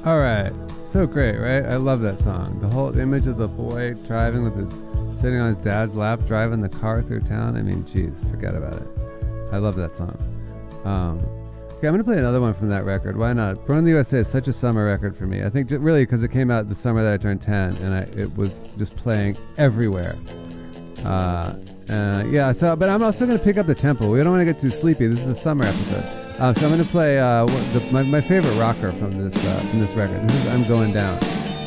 All right. So great, right? I love that song. The whole image of the boy driving with his, sitting on his dad's lap, driving the car through town. I mean, geez, forget about it. I love that song. Okay, I'm going to play another one from that record. Why not? Born in the USA is such a summer record for me. I think really because it came out the summer that I turned 10, and it was just playing everywhere. Yeah, so, but I'm also going to pick up the tempo. We don't want to get too sleepy. This is a summer episode. So I'm going to play my favorite rocker from this record. This is I'm Going Down.